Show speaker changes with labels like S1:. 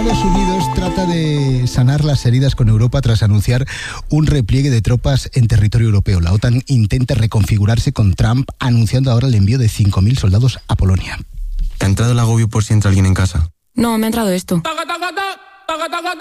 S1: Estados Unidos trata de sanar las heridas con Europa tras anunciar un repliegue de tropas en territorio europeo. La OTAN intenta reconfigurarse con Trump, anunciando ahora el envío de 5.000 soldados a Polonia.
S2: ¿Te ha entrado el agobio por si entra alguien en casa?
S3: No, me ha entrado esto.